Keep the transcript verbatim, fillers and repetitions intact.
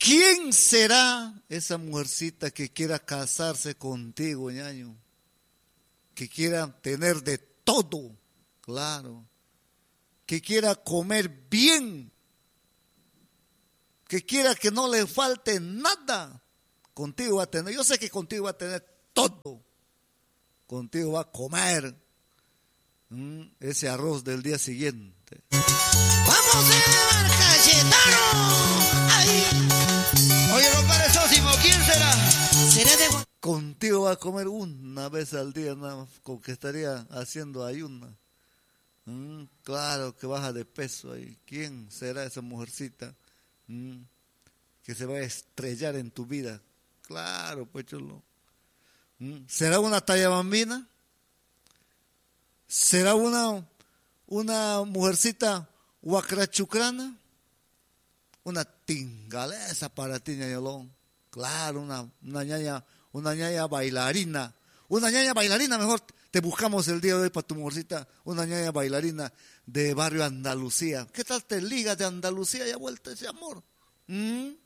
¿Quién será esa mujercita que quiera casarse contigo, ñaño? Que quiera tener de todo, claro. Que quiera comer bien. Que quiera que no le falte nada. Contigo va a tener, yo sé que contigo va a tener todo. Contigo va a comer ¿m? ese arroz del día siguiente. ¡Vamos a ver, Cayetano! ¡Ay! Oye, compadre Sósimo, ¿quién será? ¿Será de Gua- Contigo va a comer una vez al día, nada más, con que estaría haciendo ayuna. ¿M? Claro que baja de peso ahí. ¿Quién será esa mujercita ¿m? que se va a estrellar en tu vida? Claro, pues chulo. ¿M? ¿Será una talla bambina? ¿Será una, una mujercita huacrachucrana? Una tingalesa para ti, ñañolón. Claro, una, una ñaña, una ñaña bailarina. Una ñaña bailarina, mejor te buscamos el día de hoy para tu mujercita. Una ñaña bailarina de barrio Andalucía. ¿Qué tal te ligas de Andalucía y ha vuelto ese amor? ¿Mm?